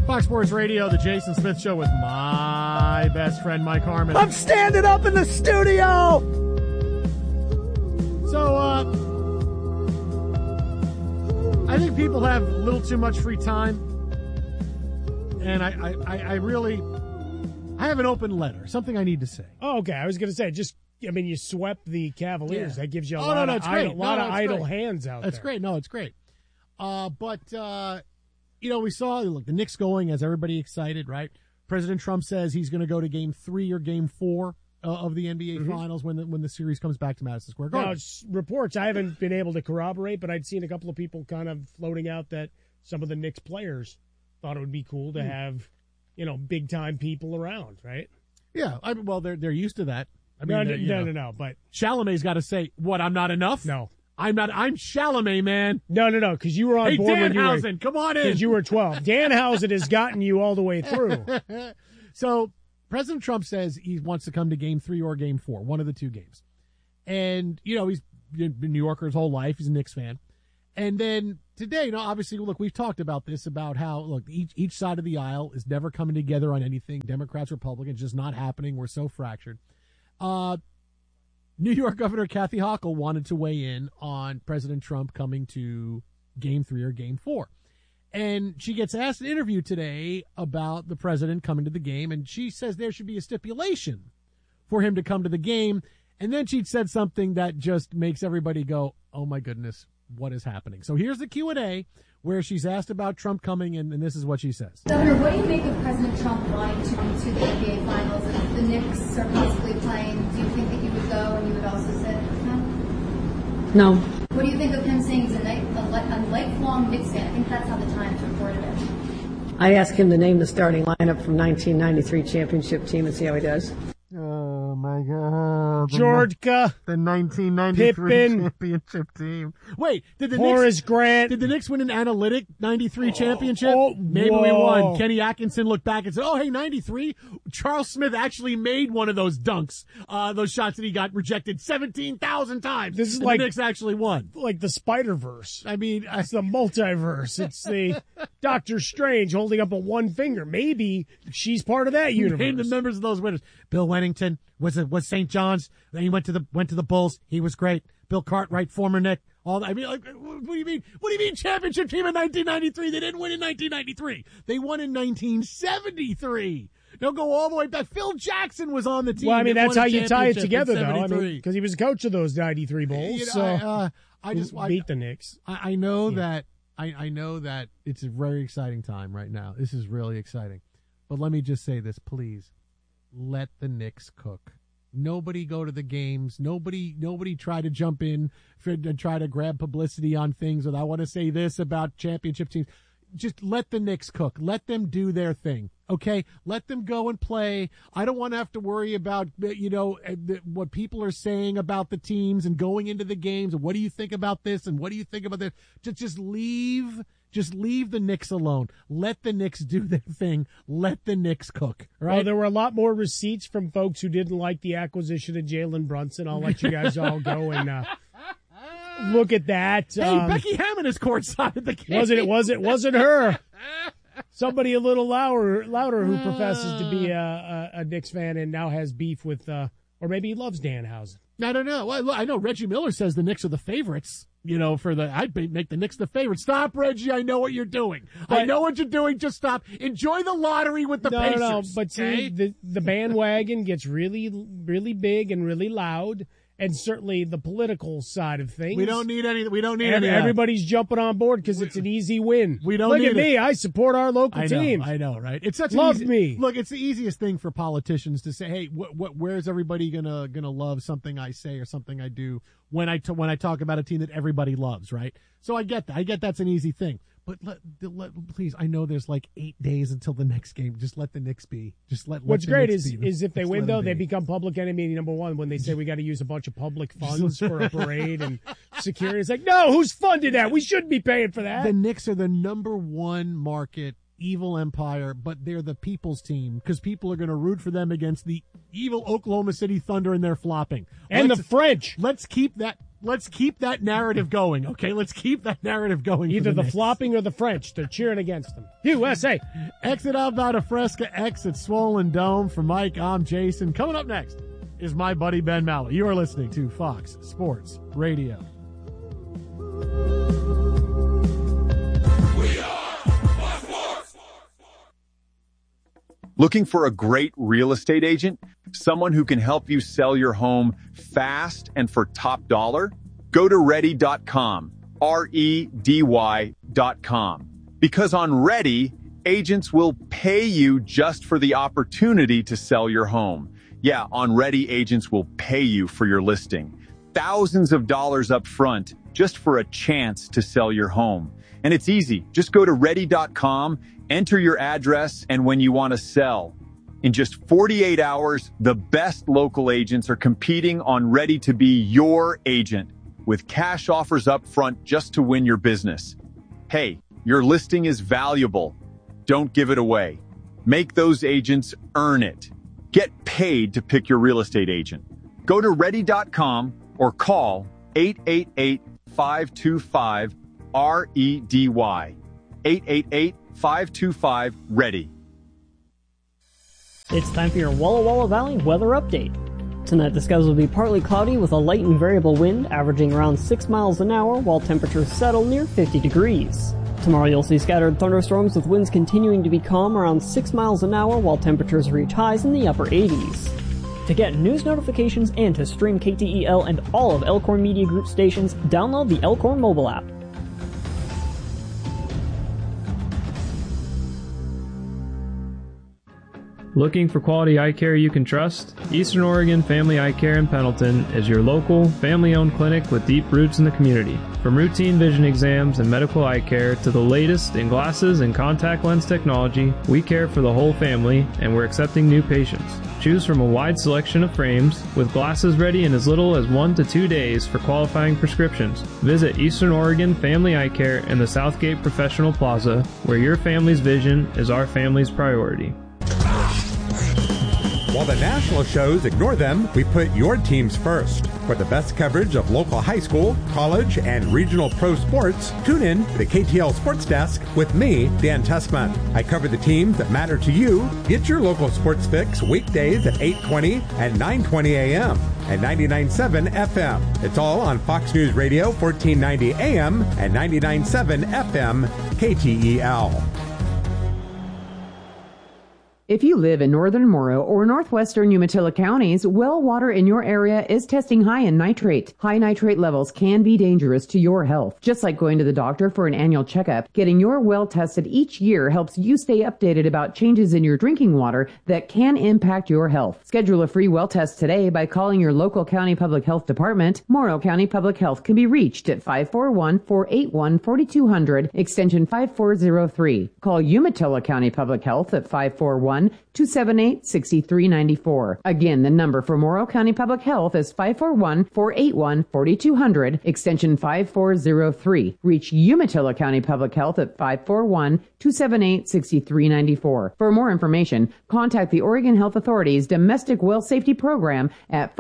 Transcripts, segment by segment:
Fox Sports Radio, the Jason Smith Show with my best friend, Mike Harmon. I'm standing up in the studio! So, I think people have a little too much free time. And I have an open letter, something I need to say. Oh, okay. I was going to say, you swept the Cavaliers. Yeah. That gives you a lot of idle hands out there. That's great. No, it's great. We saw, look, the Knicks going, as everybody excited, right? President Trump says he's going to go to Game 3 or Game 4 of the NBA Finals when the series comes back to Madison Square Garden. Now, it's reports I haven't been able to corroborate, but I'd seen a couple of people kind of floating out that some of the Knicks players thought it would be cool to have, big-time people around, right? Yeah. They're used to that. No. But Chalamet's got to say, what, I'm not enough? No. I'm Chalamet, man. No, because you were on board when you were. Hey, Danhausen, come on in. Because you were 12. Danhausen has gotten you all the way through. So President Trump says he wants to come to Game 3 or Game 4, one of the two games. And, he's been a New Yorker his whole life. He's a Knicks fan. And then today, obviously, look, we've talked about this, about how, look, each side of the aisle is never coming together on anything. Democrats, Republicans, just not happening. We're so fractured. New York Governor Kathy Hochul wanted to weigh in on President Trump coming to Game 3 or Game 4. And she gets asked in an interview today about the president coming to the game, and she says there should be a stipulation for him to come to the game. And then she said something that just makes everybody go, oh, my goodness, what is happening? So here's the Q&A where she's asked about Trump coming, and this is what she says. Governor, what do you make of President Trump wanting to come to the NBA Finals? If the Knicks are possibly playing, do you think that you would go and you would also sit with him? No. What do you think of him saying he's a lifelong Knicks fan? I think that's how the Times reported it. I asked him to name the starting lineup from 1993 championship team and see how he does. Oh, my God. Georgia. The 1993 Pippen. championship team. Wait, did the Horace Knicks, Grant. Did the Knicks win an analytic 93 championship? Maybe whoa. we won. Kenny Atkinson looked back and said, oh, hey, 93? Charles Smith actually made one of those dunks, those shots that he got rejected 17,000 times. This is and like the Knicks actually won. Like the Spider-Verse. I mean, it's the multiverse. It's the Doctor Strange holding up a one finger. Maybe she's part of that universe. Name the members of those winners. Bill Wennington was St. John's. Then he went to the Bulls. He was great. Bill Cartwright, former Knick. What do you mean? What do you mean championship team in 1993? They didn't win in 1993. They won in 1973. They'll go all the way back. Phil Jackson was on the team. Well, I mean, that's how you tie it together, though. I mean, because he was a coach of those 93 Bulls. I just beat the Knicks. I know that. I know that it's a very exciting time right now. This is really exciting. But let me just say this, please. Let the Knicks cook. Nobody go to the games. Nobody try to jump in and try to grab publicity on things. Or I want to say this about championship teams. Just let the Knicks cook. Let them do their thing. Okay? Let them go and play. I don't want to have to worry about, what people are saying about the teams and going into the games. And what do you think about this? And what do you think about that? Just leave the Knicks alone. Let the Knicks do their thing. Let the Knicks cook. Right? Well, there were a lot more receipts from folks who didn't like the acquisition of Jalen Brunson. I'll let you guys all go and look at that. Hey, Becky Hammond is courtside at the game. Wasn't her. Somebody a little louder who professes to be a Knicks fan and now has beef with, or maybe he loves Danhausen. I don't know. Well, I know Reggie Miller says the Knicks are the favorites. I'd make the Knicks the favorite. Stop, Reggie. I know what you're doing. I know what you're doing. Just stop. Enjoy the lottery with the Pacers. No. But okay? see, the bandwagon gets really, really big and really loud. And certainly the political side of things. We don't need any. We don't need any. Everybody's jumping on board because it's an easy win. We don't look need at me. I support our local teams. I know, right? It's such love an easy, me. Look, it's the easiest thing for politicians to say, "Hey, where's everybody gonna love something I say or something I do when I talk about a team that everybody loves?" Right? So I get that. I get that's an easy thing. But please, I know there's like 8 days until the next game. Just let the Knicks be. What's great is if they win, though, they become public enemy number one when they say we got to use a bunch of public funds for a parade and security. It's like, no, who's funded that? We shouldn't be paying for that. The Knicks are the number one market evil empire, but they're the people's team because people are going to root for them against the evil Oklahoma City Thunder and their flopping. And the French. Let's keep that. Let's keep that narrative going, okay? Let's keep that narrative going. Either the Knicks. flopping or the French. They're cheering against them. USA. Exit out of Fresca, exit Swollen Dome. For Mike, I'm Jason. Coming up next is my buddy Ben Maller. You are listening to Fox Sports Radio. Looking for a great real estate agent? Someone who can help you sell your home fast and for top dollar? Go to ready.com, REDY.com. Because on Ready, agents will pay you just for the opportunity to sell your home. Yeah, on Ready, agents will pay you for your listing. Thousands of dollars up front just for a chance to sell your home. And it's easy. Just go to ready.com, enter your address, and when you want to sell. In just 48 hours, the best local agents are competing on Ready to be your agent with cash offers up front just to win your business. Hey, your listing is valuable. Don't give it away. Make those agents earn it. Get paid to pick your real estate agent. Go to ready.com or call 888-525-REDY. 888-525-READY. It's time for your Walla Walla Valley weather update. Tonight the skies will be partly cloudy with a light and variable wind averaging around 6 miles an hour while temperatures settle near 50 degrees. Tomorrow you'll see scattered thunderstorms with winds continuing to be calm around 6 miles an hour while temperatures reach highs in the upper 80s. To get news notifications and to stream KTEL and all of Elkhorn Media Group stations, download the Elkhorn mobile app. Looking for quality eye care you can trust? Eastern Oregon Family Eye Care in Pendleton is your local, family-owned clinic with deep roots in the community. From routine vision exams and medical eye care to the latest in glasses and contact lens technology, we care for the whole family and we're accepting new patients. Choose from a wide selection of frames with glasses ready in as little as 1 to 2 days for qualifying prescriptions. Visit Eastern Oregon Family Eye Care in the Southgate Professional Plaza, where your family's vision is our family's priority. While the national shows ignore them, we put your teams first. For the best coverage of local high school, college, and regional pro sports, tune in to the KTL Sports Desk with me, Dan Tessman. I cover the teams that matter to you. Get your local sports fix weekdays at 8:20 and 9:20 a.m. and 99.7 FM. It's all on Fox News Radio, 1490 AM and 99.7 FM, KTEL. If you live in northern Morrow or northwestern Umatilla counties, well water in your area is testing high in nitrate. High nitrate levels can be dangerous to your health. Just like going to the doctor for an annual checkup, getting your well tested each year helps you stay updated about changes in your drinking water that can impact your health. Schedule a free well test today by calling your local county public health department. Morrow County Public Health can be reached at 541-481-4200, extension 5403. Call Umatilla County Public Health at 541-278-6394. Again, the number for Morrow County Public Health is 541-481-4200, extension 5403. Reach Umatilla County Public Health at 541-278-6394. For more information, contact the Oregon Health Authority's Domestic Well Safety Program at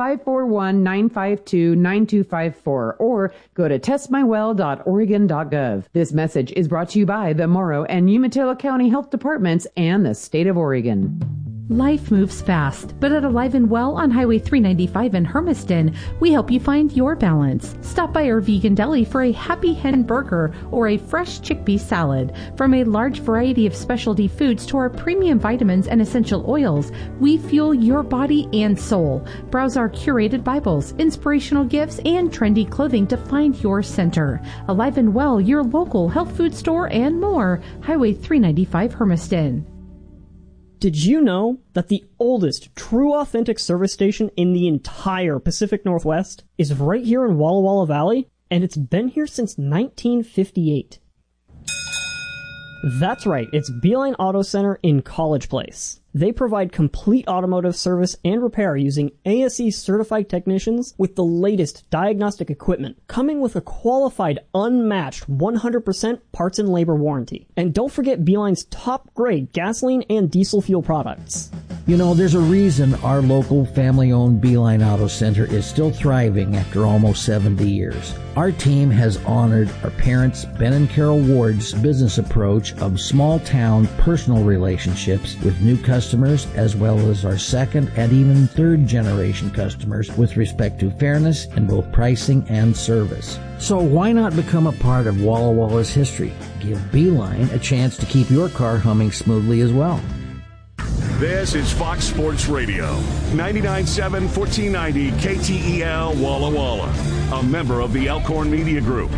541-952-9254 or go to testmywell.oregon.gov. This message is brought to you by the Morrow and Umatilla County Health Departments and the State of Oregon. Life moves fast, but at Alive and Well on Highway 395 in Hermiston, we help you find your balance. Stop by our vegan deli for a Happy Hen burger or a fresh chickpea salad. From a large variety of specialty foods to our premium vitamins and essential oils, we fuel your body and soul. Browse our curated Bibles, inspirational gifts, and trendy clothing to find your center. Alive and Well, your local health food store and more. Highway 395 Hermiston. Did you know that the oldest true authentic service station in the entire Pacific Northwest is right here in Walla Walla Valley? And it's been here since 1958. That's right, it's Beeline Auto Center in College Place. They provide complete automotive service and repair using ASE certified technicians with the latest diagnostic equipment, coming with a qualified, unmatched 100% parts and labor warranty. And don't forget Beeline's top grade gasoline and diesel fuel products. You know, there's a reason our local family-owned Beeline Auto Center is still thriving after almost 70 years. Our team has honored our parents, Ben and Carol Ward's business approach of small-town personal relationships with new customers, as well as our second and even third-generation customers with respect to fairness in both pricing and service. So why not become a part of Walla Walla's history? Give Beeline a chance to keep your car humming smoothly as well. This is Fox Sports Radio, 99.7, 1490 KTEL Walla Walla, a member of the Elkhorn Media Group.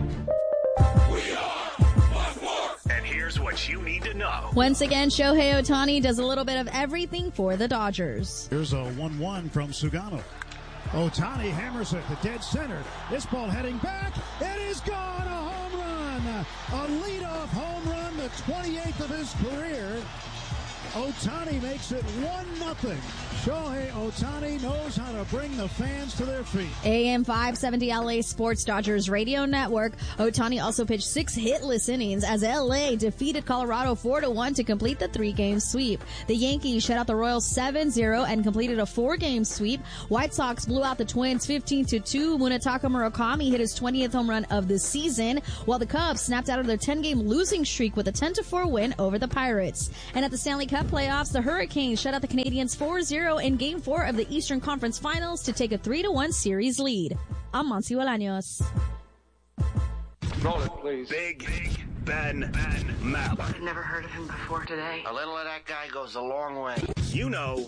And here's what you need to know. Once again, Shohei Ohtani does a little bit of everything for the Dodgers. Here's a 1-1 from Sugano. Ohtani hammers it to dead center. This ball heading back. It is gone. A home run. A leadoff home run, the 28th of his career. Ohtani makes it 1-0. Shohei Ohtani knows how to bring the fans to their feet. AM 570 LA Sports Dodgers Radio Network. Ohtani also pitched 6 hitless innings as LA defeated Colorado 4-1 to complete the 3-game sweep. The Yankees shut out the Royals 7-0 and completed a 4-game sweep. White Sox blew out the Twins 15-2. Munetaka Murakami hit his 20th home run of the season, while the Cubs snapped out of their 10-game losing streak with a 10-4 win over the Pirates. And at the Stanley Cup playoffs, the Hurricanes shut out the Canadiens 4-0 in Game 4 of the Eastern Conference Finals to take a 3-1 series lead. I'm Monty Bolaños. Roll it, please. Big Ben Maller. I've never heard of him before today. A little of that guy goes a long way. You know.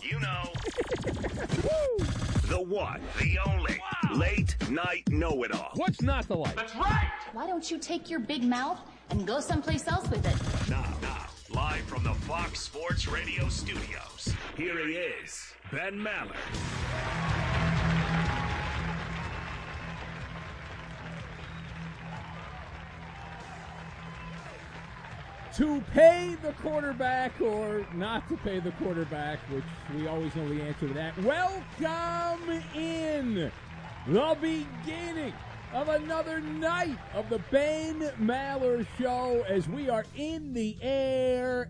The one, the only, late night know-it-all. What's not the light? That's right! Why don't you take your big mouth and go someplace else with it? Now, live from the Fox Sports Radio studios, here he is, Ben Maller. To pay the quarterback or not to pay the quarterback, which we always know the answer to that. Welcome in the beginning of another night of the Ben Maller Show as we are in the air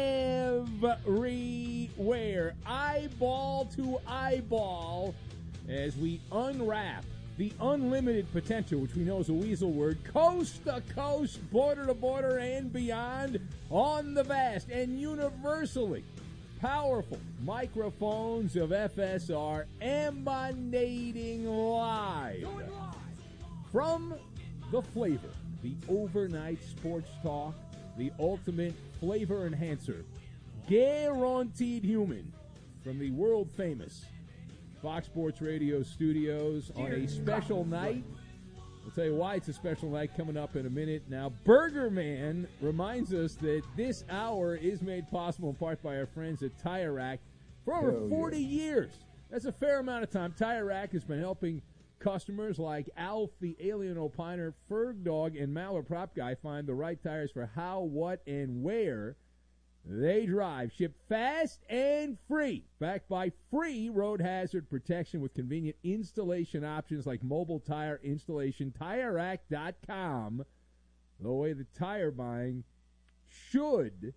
everywhere, eyeball to eyeball, as we unwrap the unlimited potential, which we know is a weasel word, coast to coast, border to border, and beyond on the vast and universally powerful microphones of FSR emanating live from the flavor, the overnight sports talk, the ultimate flavor enhancer, guaranteed human, from the world famous Fox Sports Radio studios on a special night. I'll tell you why it's a special night coming up in a minute. Now, Burger Man reminds us that this hour is made possible in part by our friends at Tire Rack for over 40 years. That's a fair amount of time. Tire Rack has been helping customers like Alf, the Alien Opiner, Ferg Dog, and Maller Prop Guy find the right tires for how, what, and where they drive. Shipped fast and free. Backed by free road hazard protection with convenient installation options like mobile tire installation. TireRack.com. The way the tire buying should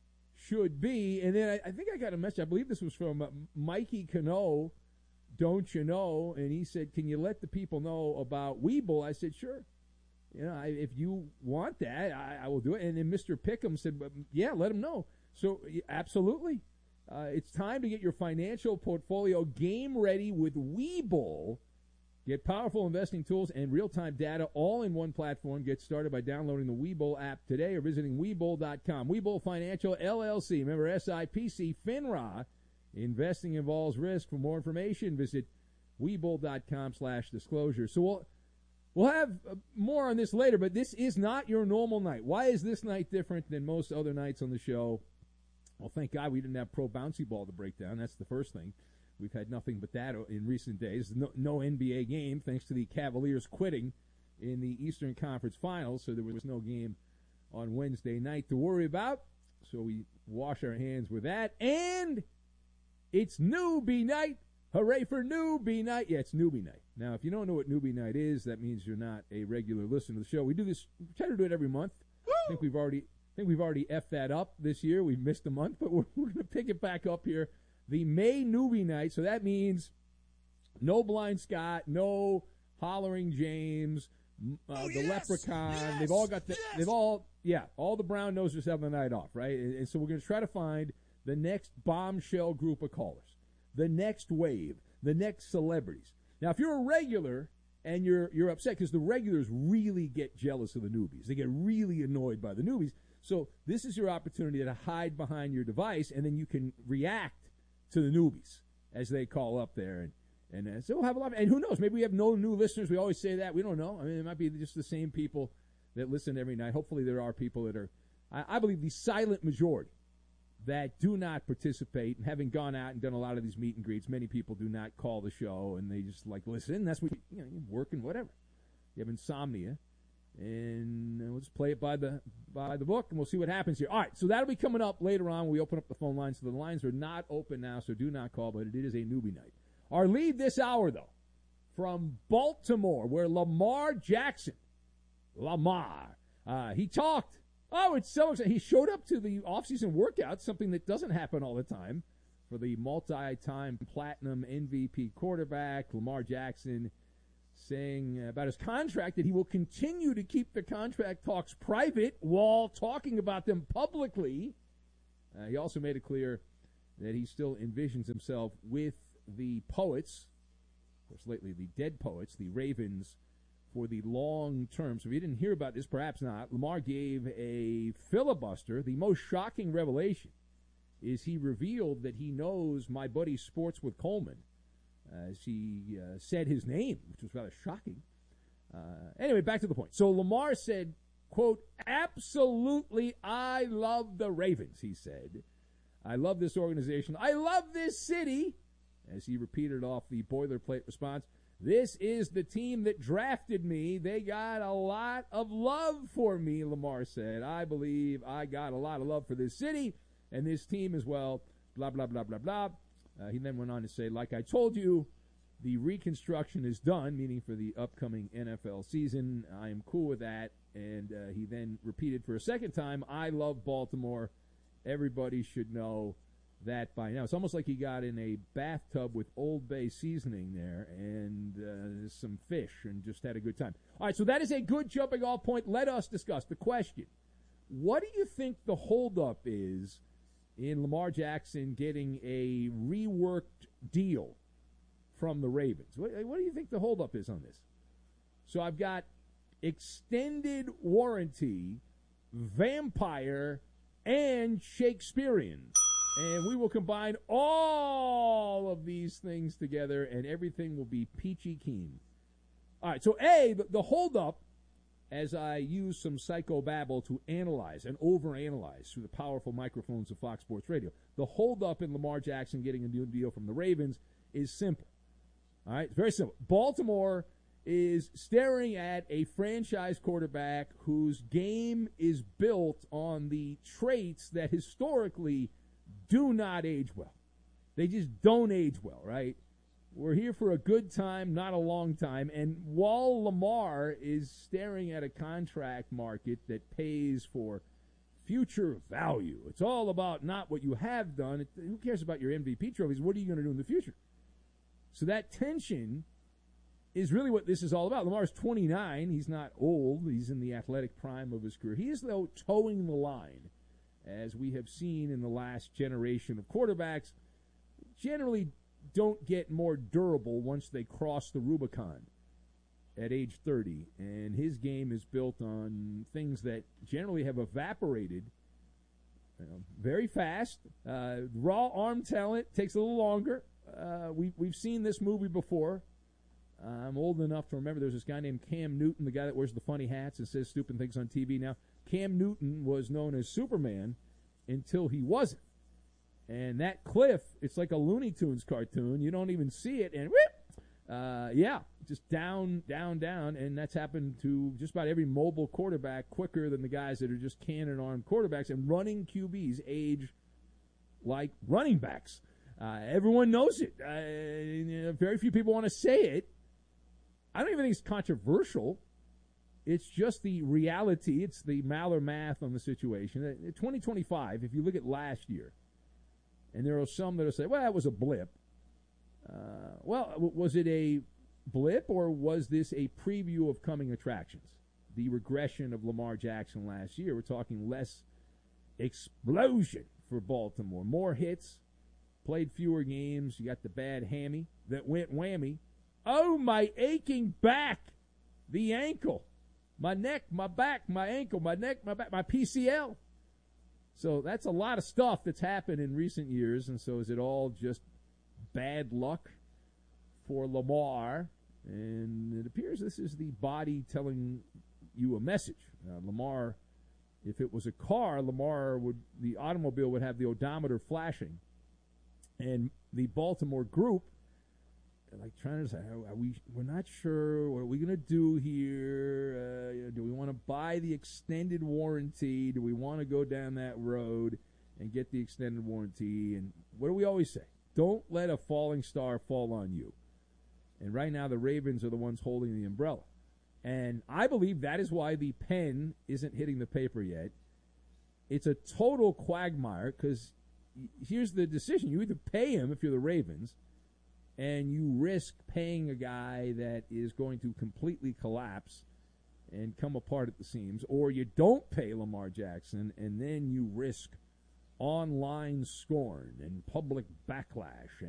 be. And then I think I got a message. I believe this was from Mikey Cano, don't you know? And he said, can you let the people know about Weeble? I said, sure. You know, if you want that, I will do it. And then Mr. Pickham said, yeah, let him know. So, absolutely. It's time to get your financial portfolio game ready with Weeble. Get powerful investing tools and real-time data all in one platform. Get started by downloading the Weeble app today or visiting Weeble.com. Weeble Financial, LLC. Remember, SIPC, FINRA. Investing involves risk. For more information, visit Weeble.com/disclosure. So, we'll have more on this later, but this is not your normal night. Why is this night different than most other nights on the show? Well, thank God we didn't have pro bouncy ball to break down. That's the first thing. We've had nothing but that in recent days. No NBA game, thanks to the Cavaliers quitting in the Eastern Conference Finals, so there was no game on Wednesday night to worry about. So we wash our hands with that. And it's newbie night. Hooray for newbie night. Yeah, it's newbie night. Now, if you don't know what newbie night is, that means you're not a regular listener to the show. We do this, we try to do it every month. I think we've already effed that up this year. We've missed a month, but we're going to pick it back up here the May newbie night. So that means no Blind Scott, no Hollering James, the Leprechaun. They've all got all the brown nosers have the night off, right? And so we're going to try to find the next bombshell group of callers, the next wave, the next celebrities. Now, if you're a regular and you're upset because the regulars really get jealous of the newbies, they get really annoyed by the newbies. So this is your opportunity to hide behind your device, and then you can react to the newbies as they call up there. And so we'll have a lot. And who knows? Maybe we have no new listeners. We always say that. We don't know. I mean, it might be just the same people that listen every night. Hopefully there are people that are, I believe, the silent majority that do not participate. And having gone out and done a lot of these meet and greets, many people do not call the show, and they just like listen. That's what you're working, whatever. You have insomnia. And we'll just play it by the book, and we'll see what happens here. All right, so that'll be coming up later on when we open up the phone lines. So the lines are not open now, so do not call, but it is a newbie night. Our lead this hour, though, from Baltimore, where Lamar Jackson, he talked. Oh, it's so exciting. He showed up to the offseason workout, something that doesn't happen all the time, for the multi-time platinum MVP quarterback, Lamar Jackson, saying about his contract that he will continue to keep the contract talks private while talking about them publicly. He also made it clear that he still envisions himself with the Poets, of course lately the dead Poets, the Ravens, for the long term. So if you didn't hear about this, perhaps not, Lamar gave a filibuster. The most shocking revelation is he revealed that he knows my buddy Sports with Coleman, as he said his name, which was rather shocking. Anyway, back to the point. So Lamar said, quote, absolutely, I love the Ravens, he said. I love this organization. I love this city. As he repeated off the boilerplate response, this is the team that drafted me. They got a lot of love for me, Lamar said. I believe I got a lot of love for this city and this team as well, blah, blah, blah, blah, blah. He then went on to say, like I told you, the reconstruction is done, meaning for the upcoming NFL season. I am cool with that. And he then repeated for a second time, I love Baltimore. Everybody should know that by now. It's almost like he got in a bathtub with Old Bay seasoning there and some fish and just had a good time. All right, so that is a good jumping off point. Let us discuss the question. What do you think the holdup is in Lamar Jackson getting a reworked deal from the Ravens? What do you think the holdup is on this? So I've got extended warranty, vampire, and Shakespearean. And we will combine all of these things together, and everything will be peachy keen. All right, so the holdup, as I use some psychobabble to analyze and overanalyze through the powerful microphones of Fox Sports Radio, the holdup in Lamar Jackson getting a new deal from the Ravens is simple. All right, it's very simple. Baltimore is staring at a franchise quarterback whose game is built on the traits that historically do not age well. They just don't age well, right? We're here for a good time, not a long time. And while Lamar is staring at a contract market that pays for future value, it's all about not what you have done. Who cares about your MVP trophies? What are you going to do in the future? So that tension is really what this is all about. Lamar's 29. He's not old. He's in the athletic prime of his career. He is, though, towing the line, as we have seen in the last generation of quarterbacks. Generally don't get more durable once they cross the Rubicon at age 30. And his game is built on things that generally have evaporated very fast. Raw arm talent takes a little longer. We've seen this movie before. I'm old enough to remember there's this guy named Cam Newton, the guy that wears the funny hats and says stupid things on TV now. Cam Newton was known as Superman until he wasn't. And that cliff, it's like a Looney Tunes cartoon. You don't even see it, and just down, down, down. And that's happened to just about every mobile quarterback quicker than the guys that are just cannon-armed quarterbacks. And running QBs age like running backs. Everyone knows it. Very few people want to say it. I don't even think it's controversial. It's just the reality. It's the Maller math on the situation. In 2025, if you look at last year, And there are some that will say, well, that was a blip. Was it a blip, or was this a preview of coming attractions? The regression of Lamar Jackson last year. We're talking less explosion for Baltimore. More hits, played fewer games. You got the bad hammy that went whammy. Oh, my aching back, the ankle, my neck, my back, my ankle, my neck, my back, my PCL. So that's a lot of stuff that's happened in recent years, and so is it all just bad luck for Lamar? And it appears this is the body telling you a message. Lamar, if it was a car, the automobile would have the odometer flashing. And the Baltimore group, like trying to say, we're not sure, what are we going to do here? Do we want to buy the extended warranty? Do we want to go down that road and get the extended warranty? And what do we always say? Don't let a falling star fall on you. And right now the Ravens are the ones holding the umbrella. And I believe that is why the pen isn't hitting the paper yet. It's a total quagmire, because here's the decision. You either pay him if you're the Ravens, and you risk paying a guy that is going to completely collapse and come apart at the seams, or you don't pay Lamar Jackson, and then you risk online scorn and public backlash